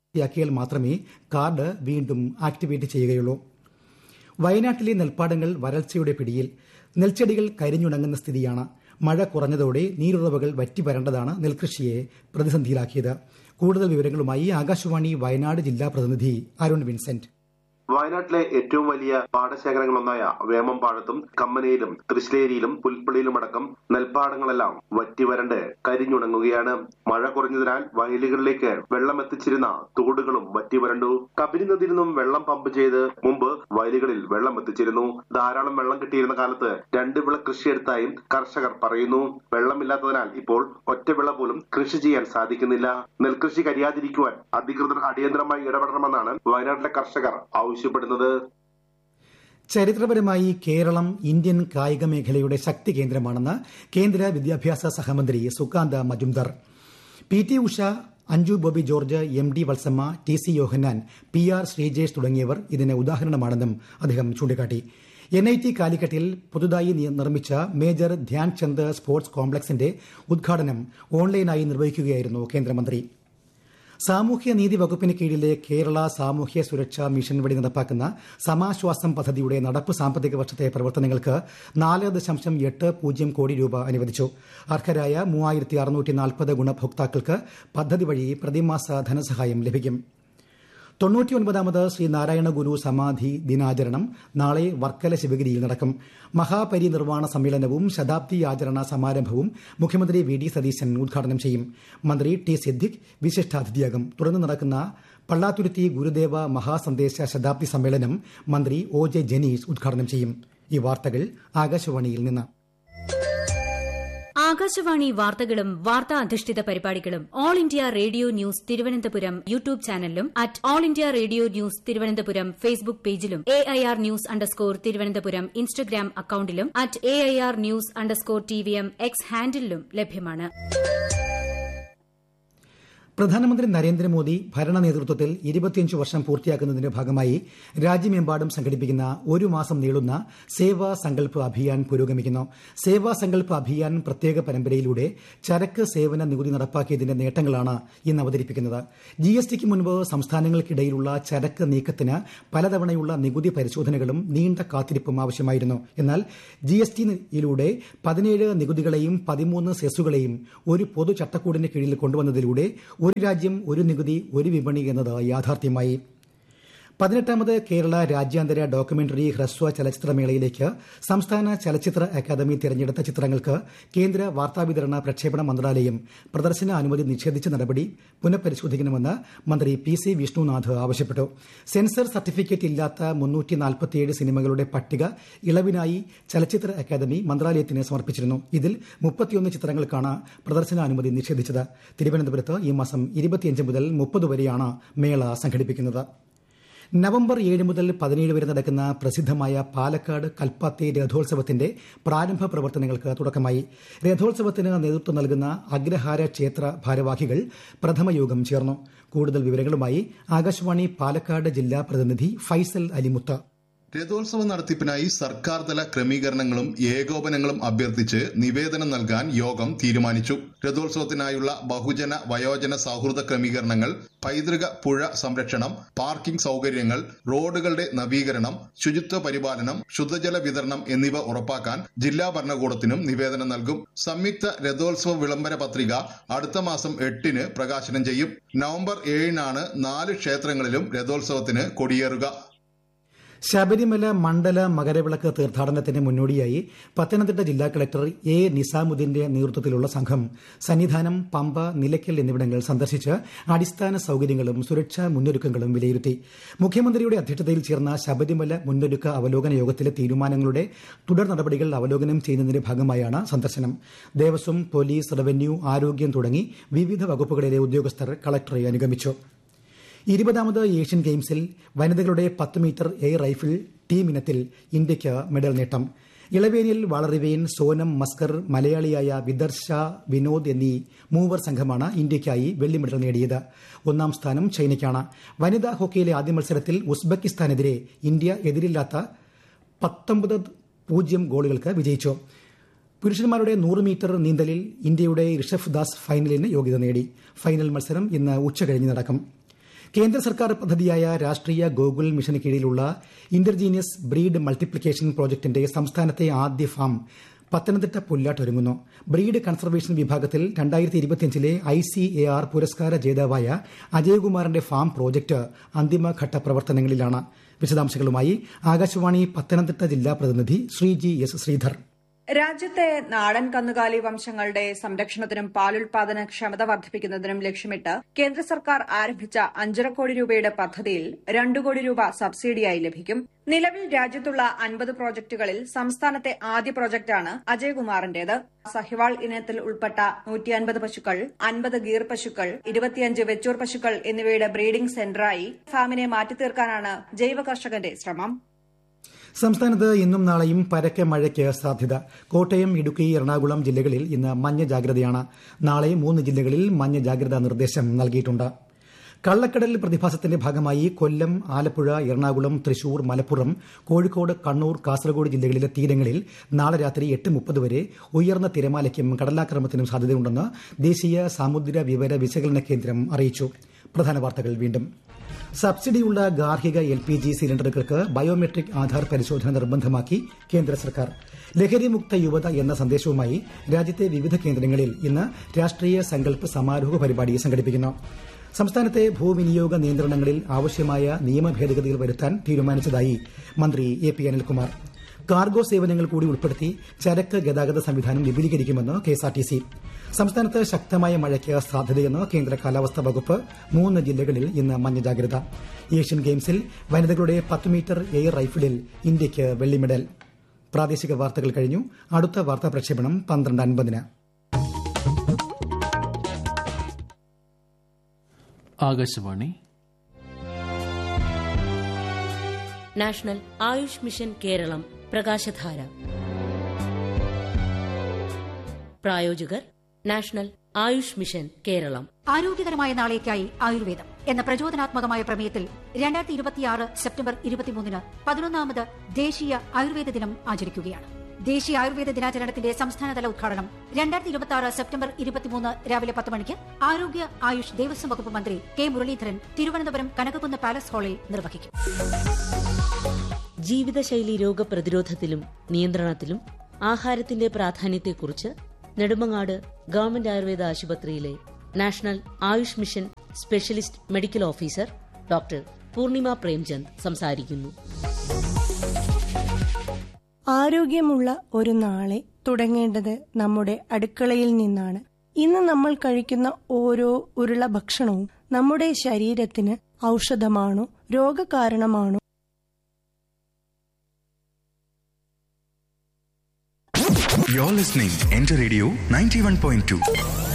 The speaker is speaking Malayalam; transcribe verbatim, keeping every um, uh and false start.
യാക്കിയാൽ മാത്രമേ കാർഡ് വീണ്ടും ആക്ടിവേറ്റ് ചെയ്യുകയുള്ളൂ. വയനാട്ടിലെ നെൽപ്പാടങ്ങൾ വരൾച്ചയുടെ പിടിയിൽ. നെൽച്ചെടികൾ കരിഞ്ഞുണങ്ങുന്ന സ്ഥിതിയാണ്. മഴ കുറഞ്ഞതോടെ നീരുറവകൾ വറ്റിവരണ്ടതാണ് നെൽകൃഷിയെ പ്രതിസന്ധിയിലാക്കിയത്. കൂടുതൽ വിവരങ്ങളുമായി ആകാശവാണി വയനാട് ജില്ലാ പ്രതിനിധി അരുൺ വിൻസെന്റ്. വയനാട്ടിലെ ഏറ്റവും വലിയ പാടശേഖരങ്ങളൊന്നായ വേമമ്പാടത്തും കമ്മനയിലും തൃശ്ശേരിയിലും പുൽപ്പള്ളിയിലുമടക്കം നെൽപ്പാടങ്ങളെല്ലാം വറ്റിവരണ്ട് കരിഞ്ഞുണങ്ങുകയാണ്. മഴ കുറഞ്ഞതിനാൽ വയലുകളിലേക്ക് വെള്ളം എത്തിച്ചിരുന്ന തോടുകളും വറ്റിവരണ്ടു. കബിനി നദിയിൽ നിന്നും വെള്ളം പമ്പ് ചെയ്ത് മുമ്പ് വയലുകളിൽ വെള്ളം എത്തിച്ചിരുന്നു. ധാരാളം വെള്ളം കിട്ടിയിരുന്ന കാലത്ത് രണ്ട് വിള കൃഷിയെടുത്തായും കർഷകർ പറയുന്നു. വെള്ളമില്ലാത്തതിനാൽ ഇപ്പോൾ ഒറ്റ വിള പോലും കൃഷി ചെയ്യാൻ സാധിക്കുന്നില്ല. നെൽകൃഷി കരിയാതിരിക്കുവാൻ അധികൃതർ അടിയന്തരമായി ഇടപെടണമെന്നാണ് വയനാട്ടിലെ കർഷകർ ആവശ്യപ്പെടുന്നത്. ചരിത്രപരമായി കേരളം ഇന്ത്യൻ കായിക മേഖലയുടെ ശക്തി കേന്ദ്രമാണെന്ന് കേന്ദ്ര വിദ്യാഭ്യാസ സഹമന്ത്രി Sukanta Majumdar. P T Usha, Anju Bobby George, M D Valsamma, T C യോഹന്നാൻ, പി ആർ ശ്രീജേഷ് തുടങ്ങിയവർ ഇതിന് ഉദാഹരണമാണെന്നും അദ്ദേഹം ചൂണ്ടിക്കാട്ടി. എൻ ഐ ടി കാലിക്കറ്റിൽ പുതുതായി നിർമ്മിച്ച മേജർ ധ്യാൻചന്ദ് സ്പോർട്സ് കോംപ്ലക്സിന്റെ ഉദ്ഘാടനം ഓൺലൈനായി നിർവഹിക്കുകയായിരുന്നു കേന്ദ്രമന്ത്രി. സാമൂഹ്യനീതി വകുപ്പിന് കീഴിലെ കേരള സാമൂഹ്യ സുരക്ഷാ മിഷൻ വഴി നടപ്പാക്കുന്ന സമാശ്വാസം പദ്ധതിയുടെ നടപ്പ് സാമ്പത്തിക വർഷത്തെ പ്രവർത്തനങ്ങൾക്ക് നാല് ദശാംശം എട്ട് പൂജ്യം കോടി രൂപ അനുവദിച്ചു. അർഹരായ മൂവായിരത്തി അറുന്നൂറ്റി നാൽപ്പത് ഗുണഭോക്താക്കൾക്ക് പദ്ധതി വഴി പ്രതിമാസ ധനസഹായം ലഭിക്കും. തൊണ്ണൂറ്റിയൊൻപതാമത് ശ്രീനാരായണ ഗുരു സമാധി ദിനാചരണം നാളെ വർക്കല ശിവഗിരിയിൽ നടക്കും. മഹാപരിനിർവാണ സമ്മേളനവും ശതാബ്ദി ആചരണ സമാരംഭവും മുഖ്യമന്ത്രി വി ഡി സതീശൻ ഉദ്ഘാടനം ചെയ്യും. മന്ത്രി ടി സിദ്ദിഖ് വിശിഷ്ടാതിഥിയാകും. തുടർന്ന് നടക്കുന്ന പള്ളാത്തുരുത്തി ഗുരുദേവ മഹാസന്ദേശ ശതാബ്ദി സമ്മേളനം മന്ത്രി ഒ ജെ ജനീഷ് ഉദ്ഘാടനം ചെയ്യും. ഈ വാർത്തകൾ ആകാശവാണിയിൽ നിന്ന്. ആകാശവാണി വാർത്തകളും വാർത്താ അധിഷ്ഠിത പരിപാടികളും all India radio news Thiruvananthapuram YouTube ചാനലിലും at all India radio news Thiruvananthapuram Facebook പേജിലും A I R news underscore Thiruvananthapuram Instagram അക്കൌണ്ടിലും at A I R news underscore T V M X ഹാൻഡിലും ലഭ്യമാണ്. പ്രധാനമന്ത്രി നരേന്ദ്രമോദി ഭരണ നേതൃത്വത്തിൽ ഇരുപത്തിയഞ്ച് വർഷം പൂർത്തിയാക്കുന്നതിന്റെ ഭാഗമായി രാജ്യമെമ്പാടും സംഘടിപ്പിക്കുന്ന ഒരു മാസം നീളുന്ന സേവാ സങ്കൽപ് അഭിയാൻ പുരോഗമിക്കുന്നു. സേവാ സങ്കൽപ് അഭിയാൻ പ്രത്യേക പരമ്പരയിലൂടെ ചരക്ക് സേവന നികുതി നടപ്പാക്കിയതിന്റെ നേട്ടങ്ങളാണ് ഇന്ന് അവതരിപ്പിക്കുന്നത്. ജി എസ് ടിക്ക് മുൻപ് സംസ്ഥാനങ്ങൾക്കിടയിലുള്ള ചരക്ക് നീക്കത്തിന് പലതവണയുള്ള നികുതി പരിശോധനകളും നീണ്ട കാത്തിരിപ്പും ആവശ്യമായിരുന്നു. എന്നാൽ ജി എസ് ടിയിലൂടെ പതിനേഴ് നികുതികളെയും പതിമൂന്ന് സെസ്സുകളെയും ഒരു പൊതു ചട്ടക്കൂടിന് കീഴിൽ കൊണ്ടുവന്നതിലൂടെ ഒരു രാജ്യം ഒരു നികുതി ഒരു വിപണി എന്നത് യാഥാർത്ഥ്യമായി. പതിനെട്ടാമത് കേരള രാജ്യാന്തര ഡോക്യുമെന്ററി ഹ്രസ്വ ചലച്ചിത്രമേളയിലേക്ക് സംസ്ഥാന ചലച്ചിത്ര അക്കാദമി തിരഞ്ഞെടുത്ത ചിത്രങ്ങൾക്ക് കേന്ദ്ര വാർത്താവിതരണ പ്രക്ഷേപണ മന്ത്രാലയം പ്രദർശന അനുമതി നിഷേധിച്ച നടപടി പുനഃപരിശോധിക്കണമെന്ന് മന്ത്രി പി സി വിഷ്ണുനാഥ് ആവശ്യപ്പെട്ടു. സെൻസർ സർട്ടിഫിക്കറ്റ് ഇല്ലാത്ത മുന്നൂറ്റി നാൽപ്പത്തിയേഴ് സിനിമകളുടെ പട്ടിക ഇളവിനായി ചലച്ചിത്ര അക്കാദമി മന്ത്രാലയത്തിന് സമർപ്പിച്ചിരുന്നു. ഇതിൽ മുപ്പത്തിയൊന്ന് ചിത്രങ്ങൾക്കാണ് പ്രദർശനാനുമതി നിഷേധിച്ചത്. തിരുവനന്തപുരത്ത് ഈ മാസം ഇരുപത്തിയഞ്ച് മുതൽ മുപ്പത് വരെയാണ് മേള സംഘടിപ്പിക്കുന്നത്. നവംബർ ഏഴ് മുതൽ പതിനേഴ് വരെ നടക്കുന്ന പ്രസിദ്ധമായ പാലക്കാട് കൽപ്പാത്തി രഥോത്സവത്തിന്റെ പ്രാരംഭ പ്രവർത്തനങ്ങൾക്ക് തുടക്കമായി. രഥോത്സവത്തിന് നേതൃത്വം നൽകുന്ന അഗ്രഹാര ക്ഷേത്ര ഭാരവാഹികൾ പ്രഥമയോഗം ചേർന്നു. കൂടുതൽ വിവരങ്ങളുമായി ആകാശവാണി പാലക്കാട് ജില്ലാ പ്രതിനിധി ഫൈസൽ അലിമുത്ത. രഥോത്സവ നടത്തിപ്പിനായി സർക്കാർ തല ക്രമീകരണങ്ങളും ഏകോപനങ്ങളും അഭ്യർത്ഥിച്ച് നിവേദനം നൽകാൻ യോഗം തീരുമാനിച്ചു. രഥോത്സവത്തിനായുള്ള ബഹുജന വയോജന സൌഹൃദ ക്രമീകരണങ്ങൾ, പൈതൃക പുഴ സംരക്ഷണം, പാർക്കിംഗ് സൌകര്യങ്ങൾ, റോഡുകളുടെ നവീകരണം, ശുചിത്വ പരിപാലനം, ശുദ്ധജല വിതരണം എന്നിവ ഉറപ്പാക്കാൻ ജില്ലാ ഭരണകൂടത്തിനും നിവേദനം നൽകും. സംയുക്ത രഥോത്സവ വിളംബര പത്രിക അടുത്ത മാസം എട്ടിന് പ്രകാശനം ചെയ്യും. നവംബർ ഏഴിനാണ് നാല് ക്ഷേത്രങ്ങളിലും രഥോത്സവത്തിന് കൊടിയേറുക. ശബരിമല മണ്ഡല മകരവിളക്ക് തീർത്ഥാടനത്തിന് മുന്നോടിയായി പത്തനംതിട്ട ജില്ലാ കളക്ടർ എ നിസാമുദ്ദീന്റെ നേതൃത്വത്തിലുള്ള സംഘം സന്നിധാനം, പമ്പ, നിലയ്ക്കൽ എന്നിവിടങ്ങൾ സന്ദർശിച്ച് അടിസ്ഥാന സൌകര്യങ്ങളും സുരക്ഷാ മുന്നൊരുക്കങ്ങളും വിലയിരുത്തി. മുഖ്യമന്ത്രിയുടെ അധ്യക്ഷതയിൽ ചേർന്ന ശബരിമല മുന്നൊരുക്ക അവലോകന യോഗത്തിലെ തീരുമാനങ്ങളുടെ തുടർ നടപടികൾ അവലോകനം ചെയ്യുന്നതിന്റെ ഭാഗമായാണ് സന്ദർശനം. ദേവസ്വം, പോലീസ്, റവന്യൂ, ആരോഗ്യം തുടങ്ങി വിവിധ വകുപ്പുകളിലെ ഉദ്യോഗസ്ഥർ കളക്ടറെ അനുഗമിച്ചു. ഇരുപതാമത് ഏഷ്യൻ ഗെയിംസിൽ വനിതകളുടെ പത്ത് മീറ്റർ എയർ റൈഫിൾ ടീം ഇനത്തിൽ ഇന്ത്യയ്ക്ക് മെഡൽ നേട്ടം. ഇളവേനിൽ വളറിവേൻ, സോനം മസ്കർ, മലയാളിയായ വിദർശ വിനോദ് എന്നീ മൂവർ സംഘമാണ് ഇന്ത്യയ്ക്കായി വെള്ളി മെഡൽ നേടിയത്. ഒന്നാം സ്ഥാനം ചൈനയ്ക്കാണ്. വനിതാ ഹോക്കിയിലെ ആദ്യ മത്സരത്തിൽ ഉസ്ബെക്കിസ്ഥാനെതിരെ ഇന്ത്യ എതിരില്ലാത്ത പത്തൊമ്പത് പൂജ്യം ഗോളുകൾക്ക് വിജയിച്ചു. പുരുഷന്മാരുടെ നൂറ് മീറ്റർ നീന്തലിൽ ഇന്ത്യയുടെ ഋഷഭ് ദാസ് ഫൈനലിന് യോഗ്യത നേടി. ഫൈനൽ മത്സരം ഇന്ന് ഉച്ചകഴിഞ്ഞ് നടക്കും. കേന്ദ്ര സർക്കാർ പദ്ധതിയായ രാഷ്ട്രീയ ഗോകുൽ മിഷന് കീഴിലുള്ള ഇന്റർജീനിയസ് ബ്രീഡ് മൾട്ടിപ്ലിക്കേഷൻ പ്രോജക്ടിന്റെ സംസ്ഥാനത്തെ ആദ്യ ഫാം പത്തനംതിട്ട പുല്ലാട്ടൊരുങ്ങുന്നു. ബ്രീഡ് കൺസർവേഷൻ വിഭാഗത്തിൽ രണ്ടായിരത്തി ഇരുപത്തിയഞ്ചിലെ ഐ സി എ ആർ പുരസ്കാര ജേതാവായ അജയകുമാറിന്റെ ഫാം പ്രോജക്ട് അന്തിമഘട്ട പ്രവർത്തനങ്ങളിലാണ്. വിശദാംശങ്ങളുമായി ആകാശവാണി പത്തനംതിട്ട ജില്ലാ പ്രതിനിധി ശ്രീജി എസ് ശ്രീധർ. രാജ്യത്തെ നാടൻ കന്നുകാലി വംശങ്ങളുടെ സംരക്ഷണത്തിനും പാലുൽപാദന ക്ഷമത വർദ്ധിപ്പിക്കുന്നതിനും ലക്ഷ്യമിട്ട് കേന്ദ്ര സർക്കാർ ആരംഭിച്ച അഞ്ചര കോടി രൂപയുടെ പദ്ധതിയിൽ രണ്ടു കോടി രൂപ സബ്സിഡിയായി ലഭിക്കും. നിലവിൽ രാജ്യത്തുള്ള അൻപത് പ്രോജക്ടുകളിൽ സംസ്ഥാനത്തെ ആദ്യ പ്രോജക്ടാണ് അജയകുമാറിന്റേത്. സഹിവാൾ ഇനത്തിൽ ഉൾപ്പെട്ട നൂറ്റി അൻപത് പശുക്കൾ, അൻപത് ഗീർ പശുക്കൾ, ഇരുപത്തിയഞ്ച് വെച്ചൂർ പശുക്കൾ എന്നിവയുടെ ബ്രീഡിംഗ് സെന്ററായി ഫാമിനെ മാറ്റിത്തീർക്കാനാണ് ജൈവ കർഷകന്റെ ശ്രമം. സംസ്ഥാനത്ത് ഇന്നും നാളെയും പരക്കെ മഴയ്ക്ക് സാധ്യത. കോട്ടയം, ഇടുക്കി, എറണാകുളം ജില്ലകളിൽ ഇന്ന് മഞ്ഞ ജാഗ്രതയാണ്. നാളെ മൂന്ന് ജില്ലകളിൽ മഞ്ഞ ജാഗ്രതാ നിർദ്ദേശം നൽകിയിട്ടുണ്ട്. കള്ളക്കടൽ പ്രതിഭാസത്തിന്റെ ഭാഗമായി കൊല്ലം, ആലപ്പുഴ, എറണാകുളം, തൃശൂർ, മലപ്പുറം, കോഴിക്കോട്, കണ്ണൂർ, കാസർഗോഡ് ജില്ലകളിലെ തീരങ്ങളിൽ നാളെ രാത്രി എട്ട് മുപ്പത് വരെ ഉയർന്ന തിരമാലയ്ക്കും കടലാക്രമണത്തിനും സാധ്യതയുണ്ടെന്ന് ദേശീയ സമുദ്ര വിവര വിശകലന കേന്ദ്രം അറിയിച്ചു. പ്രധാന വാർത്തകൾ വീണ്ടും. സബ്സിഡിയുള്ള ഗാർഹിക L P G സിലിണ്ടറുകൾക്ക് biometric Aadhaar പരിശോധന നിർബന്ധമാക്കി കേന്ദ്ര സർക്കാർ. ലഹരിമുക്ത യുവത എന്ന സന്ദേശവുമായി രാജ്യത്തെ വിവിധ കേന്ദ്രങ്ങളിൽ ഇന്ന് രാഷ്ട്രീയ സങ്കല്പ് സമാരോഹ പരിപാടി സംഘടിപ്പിക്കുന്നു. സംസ്ഥാനത്തെ ഭൂവിനിയോഗ നിയന്ത്രണങ്ങളിൽ ആവശ്യമായ നിയമ ഭേദഗതികൾ വരുത്താൻ തീരുമാനിച്ചതായി മന്ത്രി എ പി അനിൽകുമാർ. കാർഗോ സേവനങ്ങൾ കൂടി ഉൾപ്പെടുത്തി ചരക്ക് ഗതാഗത സംവിധാനം വിപുലീകരിക്കുമെന്ന് K S R T C. സംസ്ഥാനത്ത് ശക്തമായ മഴയ്ക്ക് സാധ്യതയെന്ന് കേന്ദ്ര കാലാവസ്ഥാ വകുപ്പ്. മൂന്ന് ജില്ലകളിൽ ഇന്ന് മഞ്ഞ ജാഗ്രത. ഏഷ്യൻ ഗെയിംസിൽ വനിതകളുടെ പത്ത് മീറ്റർ എയർ റൈഫിളിൽ ഇന്ത്യയ്ക്ക് വെള്ളി മെഡൽ. പ്രാദേശിക വാർത്തകൾ കഴിഞ്ഞു. അടുത്ത വാർത്താ പ്രക്ഷേപണം പന്ത്രണ്ട് അൻപതിന്. ആകാശവാണി. നാഷണൽ ആയുഷ് മിഷൻ കേരളം പ്രകാശധാര. പ്രായോജകർ നാഷണൽ ആയുഷ് മിഷൻ കേരളം. ആരോഗ്യകരമായ നാളേക്കായി ആയുർവേദം എന്ന പ്രചോദനാത്മകമായ പ്രമേയത്തിൽ രണ്ടായിരത്തി ഇരുപത്തിയാറ് സെപ്റ്റംബർ ഇരുപത്തിമൂന്നിന് പതിനൊന്നാമത് ദേശീയ ആയുർവേദ ദിനം ആചരിക്കുകയാണ്. ദേശീയ ആയുർവേദ ദിനാചരണത്തിന്റെ സംസ്ഥാനതല ഉദ്ഘാടനം രണ്ടായിരത്തി ഇരുപത്തി ആറ് സെപ്റ്റംബർ ഇരുപത്തിമൂന്ന് രാവിലെ പത്ത് മണിക്ക് ആരോഗ്യ ആയുഷ് ദേവസ്വം വകുപ്പ് മന്ത്രി കെ മുരളീധരൻ തിരുവനന്തപുരം കനകക്കുന്ന് പാലസ് ഹാളിൽ നിർവഹിക്കും. ജീവിതശൈലി രോഗപ്രതിരോധത്തിലും നിയന്ത്രണത്തിലും ആഹാരത്തിന്റെ പ്രാധാന്യത്തെക്കുറിച്ച് നെടുമങ്ങാട് ഗവൺമെന്റ് ആയുർവേദ ആശുപത്രിയിലെ national Ayush mission specialist medical officer doctor Purnima Premchand സംസാരിക്കുന്നു. ആരോഗ്യമുള്ള ഒരു നാളെ തുടങ്ങേണ്ടത് നമ്മുടെ അടുക്കളയിൽ നിന്നാണ്. ഇന്ന് നമ്മൾ കഴിക്കുന്ന ഓരോ ഉരുള ഭക്ഷണവും നമ്മുടെ ശരീരത്തിന് ഔഷധമാണോ രോഗകാരണമാണോ? You're listening Enter Radio ninety-one point two.